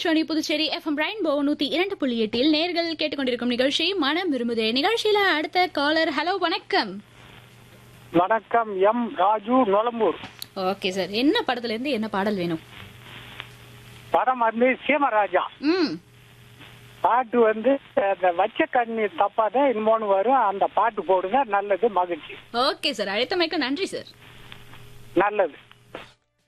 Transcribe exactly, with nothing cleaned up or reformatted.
Akashvani Puducherry FM rainbow நூத்தி இரண்டு புள்ளி எட்டில் நேர்கள் கேட்டுக்கொண்டிருக்கும் நிகழ்ச்சி மனம் விரும்புதே. நிகழ்ச்சியில அடுத்த காலர். ஹலோ, வணக்கம். வணக்கம். M Raju, Nolambur. Okay sir, என்ன படத்துல இருந்து என்ன பாடல் வேணும்? படம் வந்து சீமராஜா. ம் பாட்டு வந்து அந்த வச்ச கண்ணி தப்பாதான் இன்னொன்னு வரும். அந்த பாட்டு போடுங்க. நல்லது, மகிழ்ச்சி. ஓகே சார், அழைத்தமைக்கு நன்றி சார். நல்லது.